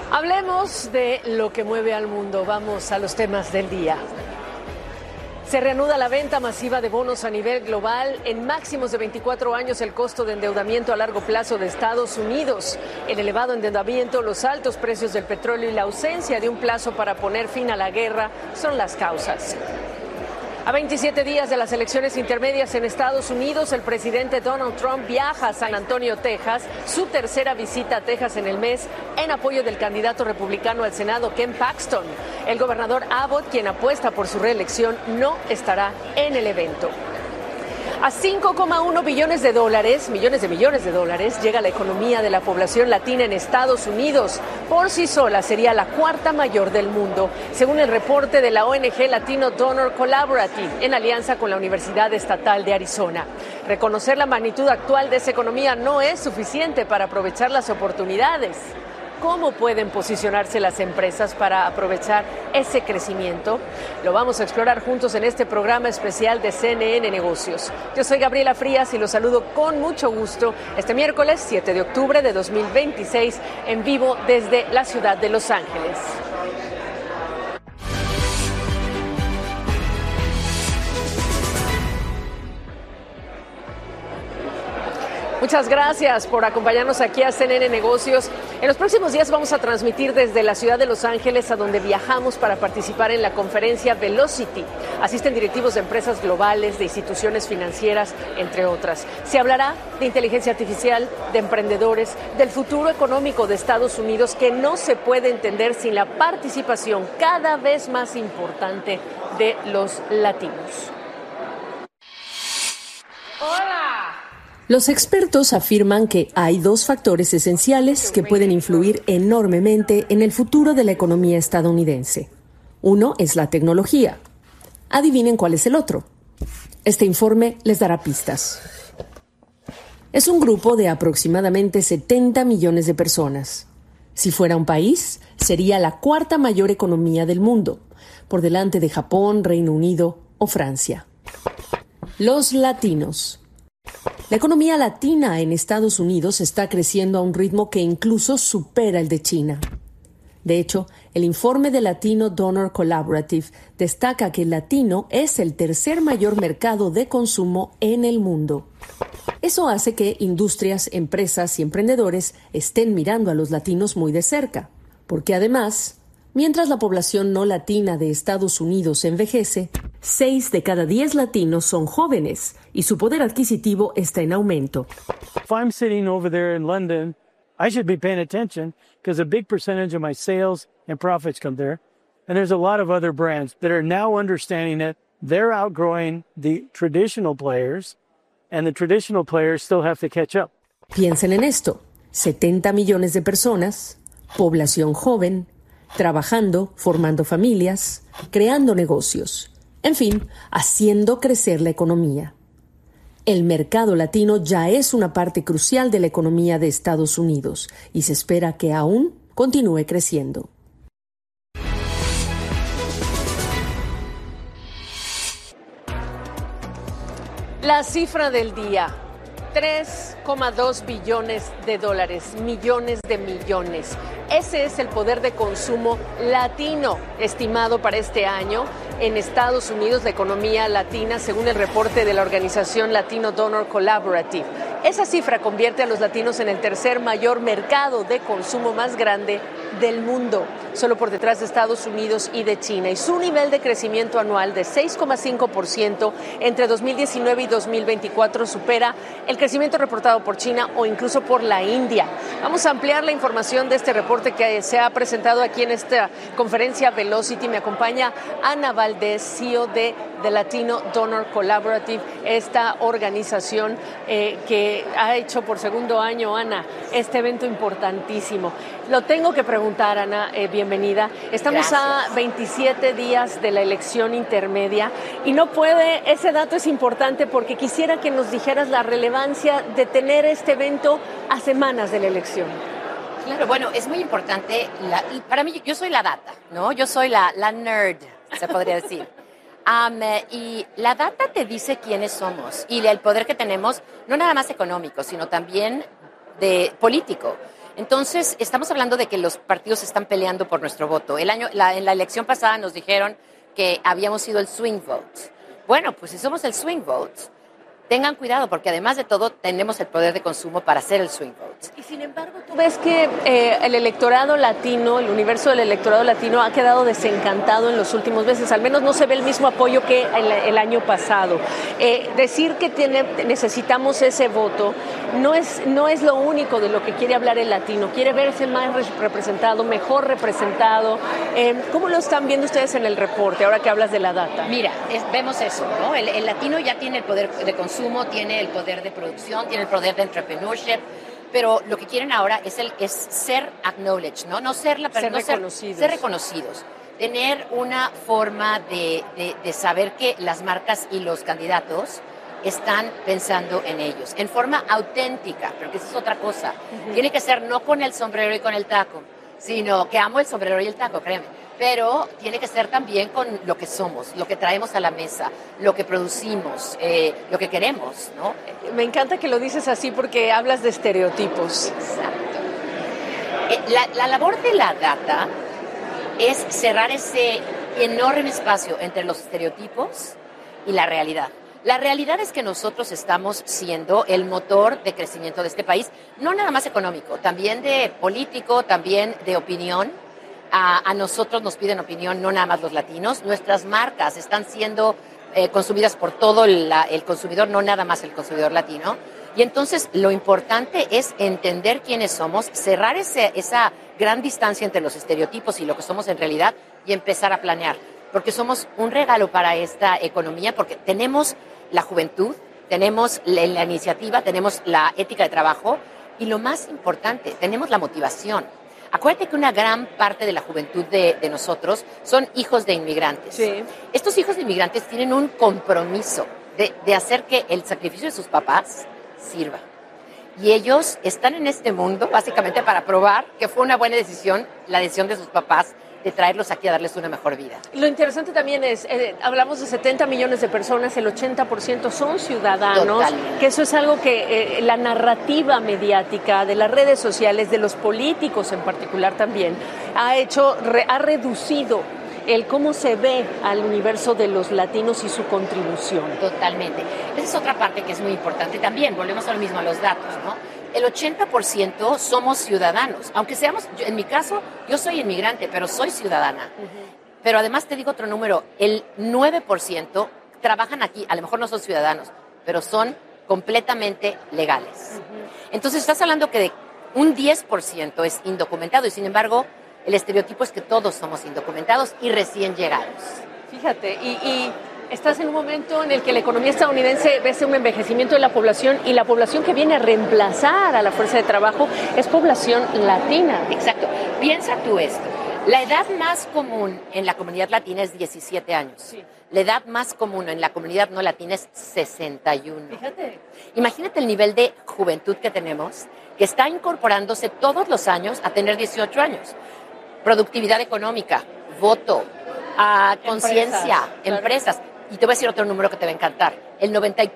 Hablemos de lo que mueve al mundo. Vamos a los temas del día. Se reanuda la venta masiva de bonos a nivel global. En máximos de 24 años, el costo de endeudamiento a largo plazo de Estados Unidos. El elevado endeudamiento, los altos precios del petróleo y la ausencia de un plazo para poner fin a la guerra son las causas. A 27 días de las elecciones intermedias en Estados Unidos, el presidente Donald Trump viaja a San Antonio, Texas, su tercera visita a Texas en el mes, en apoyo del candidato republicano al Senado, Ken Paxton. El gobernador Abbott, quien apuesta por su reelección, no estará en el evento. A 5,1 billones de dólares, millones de dólares, llega la economía de la población latina en Estados Unidos. Por sí sola sería la cuarta mayor del mundo, según el reporte de la ONG Latino Donor Collaborative, en alianza con la Universidad Estatal de Arizona. Reconocer la magnitud actual de esa economía no es suficiente para aprovechar las oportunidades. ¿Cómo pueden posicionarse las empresas para aprovechar ese crecimiento? Lo vamos a explorar juntos en este programa especial de CNN Negocios. Yo soy Gabriela Frías y los saludo con mucho gusto este miércoles 7 de octubre de 2026 en vivo desde la ciudad de Los Ángeles. Muchas gracias por acompañarnos aquí a CNN Negocios. En los próximos días vamos a transmitir desde la ciudad de Los Ángeles, a donde viajamos para participar en la conferencia Velocity. Asisten directivos de empresas globales, de instituciones financieras, entre otras. Se hablará de inteligencia artificial, de emprendedores, del futuro económico de Estados Unidos, que no se puede entender sin la participación cada vez más importante de los latinos. ¡Hola! Los expertos afirman que hay dos factores esenciales que pueden influir enormemente en el futuro de la economía estadounidense. Uno es la tecnología. Adivinen cuál es el otro. Este informe les dará pistas. Es un grupo de aproximadamente 70 millones de personas. Si fuera un país, sería la cuarta mayor economía del mundo, por delante de Japón, Reino Unido o Francia. Los latinos. La economía latina en Estados Unidos está creciendo a un ritmo que incluso supera el de China. De hecho, el informe de Latino Donor Collaborative destaca que el latino es el tercer mayor mercado de consumo en el mundo. Eso hace que industrias, empresas y emprendedores estén mirando a los latinos muy de cerca, porque además, mientras la población no latina de Estados Unidos envejece, 6 de cada 10 latinos son jóvenes y su poder adquisitivo está en aumento. If I'm sitting over there in London, I should be paying attention because a big percentage of my sales and profits come there. And there's a lot of other brands that are now understanding that they're outgrowing the traditional players and the traditional players still have to catch up. Piensen en esto: 70 millones de personas, población joven, trabajando, formando familias, creando negocios. En fin, haciendo crecer la economía. El mercado latino ya es una parte crucial de la economía de Estados Unidos y se espera que aún continúe creciendo. La cifra del día: 3,2 billones de dólares, millones de millones. Ese es el poder de consumo latino estimado para este año en Estados Unidos, la economía latina, según el reporte de la organización Latino Donor Collaborative. Esa cifra convierte a los latinos en el tercer mayor mercado de consumo más grande del mundo, solo por detrás de Estados Unidos y de China. Y su nivel de crecimiento anual de 6,5% entre 2019 y 2024 supera el crecimiento reportado por China o incluso por la India. Vamos a ampliar la información de este reporte que se ha presentado aquí en esta conferencia Velocity. Me acompaña Ana Valdés, CEO de Latino Donor Collaborative, esta organización que ha hecho por segundo año, Ana, este evento importantísimo. Lo tengo que preguntar, Ana, bienvenida. Estamos a 27 días de la elección intermedia y no puede, ese dato es importante porque quisiera que nos dijeras la relevancia de tener este evento a semanas de la elección. Claro, bueno, es muy importante. Para mí, yo soy la data, ¿no? Yo soy la nerd, se podría decir. Y la data te dice quiénes somos y el poder que tenemos, no nada más económico, sino también de político. Entonces, estamos hablando de que los partidos están peleando por nuestro voto. En la elección pasada nos dijeron que habíamos sido el swing vote. Bueno, pues si somos el swing vote, tengan cuidado, porque además de todo tenemos el poder de consumo para hacer el swing vote. Y sin embargo, tú ves que el electorado latino, el universo del electorado latino ha quedado desencantado en los últimos meses. Al menos no se ve el mismo apoyo que el año pasado. Decir que necesitamos ese voto no es lo único de lo que quiere hablar el latino. Quiere verse más representado, mejor representado. ¿Cómo lo están viendo ustedes en el reporte, ahora que hablas de la data? Mira, vemos eso, ¿no? El latino ya tiene el poder de consumo, tiene el poder de producción, tiene el poder de entrepreneurship, pero lo que quieren ahora es ser acknowledged, ¿no? Ser reconocidos. Tener una forma de saber que las marcas y los candidatos están pensando en ellos, en forma auténtica, porque esa es otra cosa. Uh-huh. Tiene que ser no con el sombrero y con el taco, sino que amo el sombrero y el taco, créeme. Pero tiene que ser también con lo que somos, lo que traemos a la mesa, lo que producimos, lo que queremos, ¿no? Me encanta que lo dices así porque hablas de estereotipos. Exacto. La labor de la data es cerrar ese enorme espacio entre los estereotipos y la realidad. La realidad es que nosotros estamos siendo el motor de crecimiento de este país, no nada más económico, también de político, también de opinión. A nosotros nos piden opinión, no nada más los latinos. Nuestras marcas están siendo consumidas por todo el consumidor, no nada más el consumidor latino. Y entonces lo importante es entender quiénes somos, cerrar esa gran distancia entre los estereotipos y lo que somos en realidad y empezar a planear. Porque somos un regalo para esta economía, porque tenemos la juventud, tenemos la iniciativa, tenemos la ética de trabajo y lo más importante, tenemos la motivación. Acuérdate que una gran parte de la juventud de nosotros son hijos de inmigrantes. Sí. Estos hijos de inmigrantes tienen un compromiso de hacer que el sacrificio de sus papás sirva. Y ellos están en este mundo básicamente para probar que fue una buena decisión, la decisión de sus papás, de traerlos aquí a darles una mejor vida. Lo interesante también es, hablamos de 70 millones de personas, el 80% son ciudadanos, Totalmente. Que eso es algo que la narrativa mediática de las redes sociales, de los políticos en particular también, ha reducido el cómo se ve al universo de los latinos y su contribución. Totalmente. Esa es otra parte que es muy importante también, volvemos a lo mismo, a los datos, ¿no? El 80% somos ciudadanos, aunque en mi caso, yo soy inmigrante, pero soy ciudadana. Uh-huh. Pero además te digo otro número, el 9% trabajan aquí, a lo mejor no son ciudadanos, pero son completamente legales. Uh-huh. Entonces estás hablando que de un 10% es indocumentado y sin embargo el estereotipo es que todos somos indocumentados y recién llegados. Fíjate, y estás en un momento en el que la economía estadounidense ve un envejecimiento de la población y la población que viene a reemplazar a la fuerza de trabajo es población latina. Exacto. Piensa tú esto. La edad más común en la comunidad latina es 17 años. Sí. La edad más común en la comunidad no latina es 61. Fíjate. Imagínate el nivel de juventud que tenemos, que está incorporándose todos los años a tener 18 años. Productividad económica, voto, conciencia, empresas. Y te voy a decir otro número que te va a encantar. El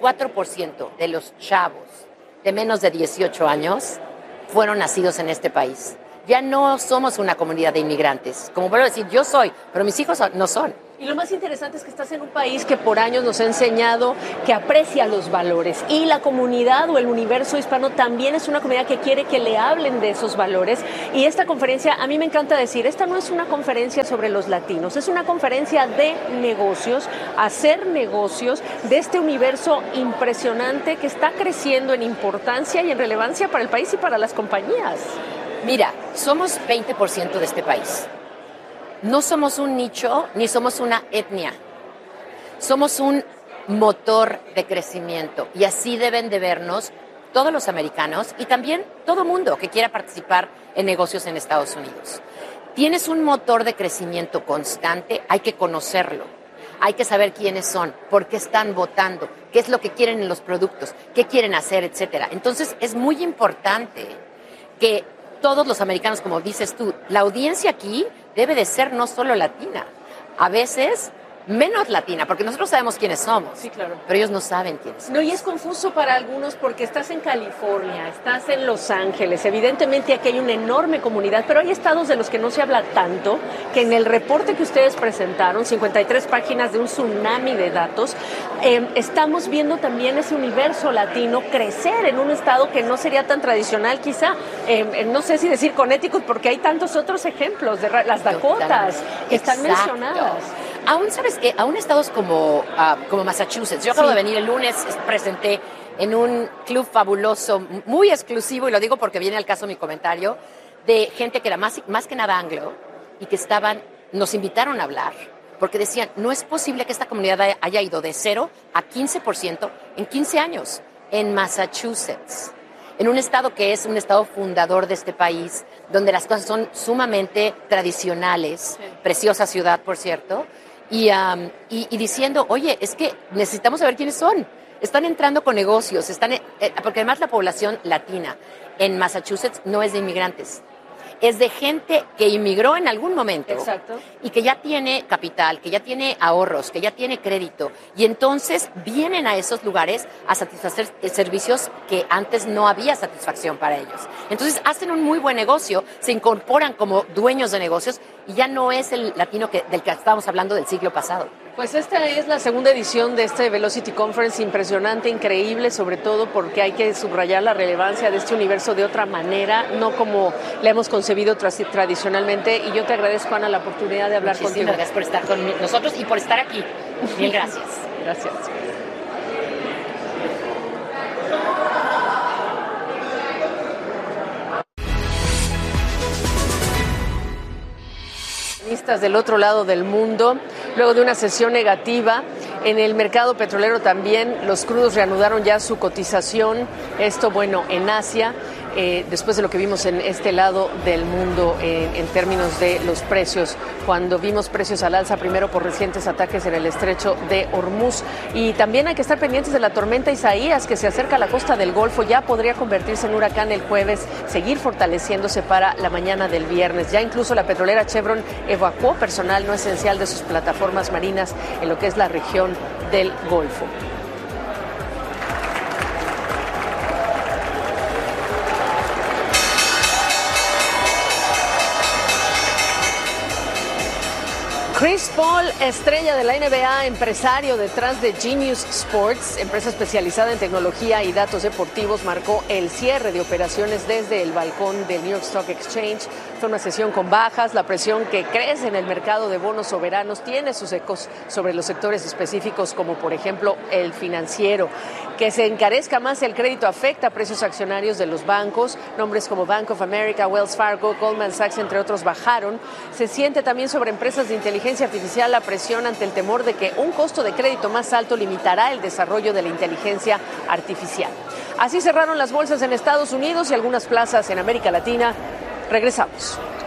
94% de los chavos de menos de 18 años fueron nacidos en este país. Ya no somos una comunidad de inmigrantes. Como vuelvo a decir, yo soy, pero mis hijos no son. Y lo más interesante es que estás en un país que por años nos ha enseñado que aprecia los valores. Y la comunidad o el universo hispano también es una comunidad que quiere que le hablen de esos valores. Y esta conferencia, a mí me encanta decir, esta no es una conferencia sobre los latinos, es una conferencia de negocios, hacer negocios de este universo impresionante que está creciendo en importancia y en relevancia para el país y para las compañías. Mira, somos 20% de este país. No somos un nicho ni somos una etnia. Somos un motor de crecimiento y así deben de vernos todos los americanos y también todo mundo que quiera participar en negocios en Estados Unidos. Tienes un motor de crecimiento constante, hay que conocerlo. Hay que saber quiénes son, por qué están votando, qué es lo que quieren en los productos, qué quieren hacer, etcétera. Entonces, es muy importante que todos los americanos, como dices tú, la audiencia aquí debe de ser no solo latina. A veces menos latina, porque nosotros sabemos quiénes somos. Sí, claro. Pero ellos no saben quiénes son. No, y es confuso para algunos porque estás en California, estás en Los Ángeles, evidentemente aquí hay una enorme comunidad, pero hay estados de los que no se habla tanto, que en el reporte que ustedes presentaron, 53 páginas de un tsunami de datos, estamos viendo también ese universo latino crecer en un estado que no sería tan tradicional quizá, no sé si decir Connecticut, porque hay tantos otros ejemplos de las Dakotas que están mencionadas. Aún, ¿sabes qué? Aún estados como Massachusetts. Yo acabo de venir el lunes, presenté en un club fabuloso, muy exclusivo, y lo digo porque viene al caso mi comentario, de gente que era más que nada anglo y que nos invitaron a hablar, porque decían, no es posible que esta comunidad haya ido de 0 a 15% en 15 años en Massachusetts, en un estado que es un estado fundador de este país, donde las cosas son sumamente tradicionales, sí. Preciosa ciudad, por cierto, y diciendo, oye, es que necesitamos saber quiénes son. Están entrando con negocios, porque además la población latina en Massachusetts no es de inmigrantes. Es de gente que inmigró en algún momento. Exacto. Y que ya tiene capital, que ya tiene ahorros, que ya tiene crédito. Y entonces vienen a esos lugares a satisfacer servicios que antes no había satisfacción para ellos. Entonces hacen un muy buen negocio, se incorporan como dueños de negocios y ya no es el latino del que estábamos hablando del siglo pasado. Pues esta es la segunda edición de este Velocity Conference, impresionante, increíble, sobre todo porque hay que subrayar la relevancia de este universo de otra manera, no como le hemos concebido tradicionalmente. Y yo te agradezco, Ana, la oportunidad de hablar contigo. Muchísimas gracias por estar con nosotros y por estar aquí. Mil gracias. Gracias. Del otro lado del mundo, luego de una sesión negativa en el mercado petrolero también, los crudos reanudaron ya su cotización, esto bueno en Asia, después de lo que vimos en este lado del mundo en términos de los precios, cuando vimos precios al alza primero por recientes ataques en el estrecho de Hormuz. Y también hay que estar pendientes de la tormenta Isaías, que se acerca a la costa del Golfo, ya podría convertirse en huracán el jueves, seguir fortaleciéndose para la mañana del viernes. Ya incluso la petrolera Chevron evacuó personal no esencial de sus plataformas marinas en lo que es la región del Golfo. Chris Paul, estrella de la NBA, empresario detrás de Genius Sports, empresa especializada en tecnología y datos deportivos, marcó el cierre de operaciones desde el balcón del New York Stock Exchange. Fue una sesión con bajas, la presión que crece en el mercado de bonos soberanos tiene sus ecos sobre los sectores específicos como por ejemplo el financiero. Que se encarezca más el crédito afecta a precios accionarios de los bancos, nombres como Bank of America, Wells Fargo, Goldman Sachs, entre otros, bajaron. Se siente también sobre empresas de inteligencia artificial la presión ante el temor de que un costo de crédito más alto limitará el desarrollo de la inteligencia artificial. Así cerraron las bolsas en Estados Unidos y algunas plazas en América Latina. Regresamos.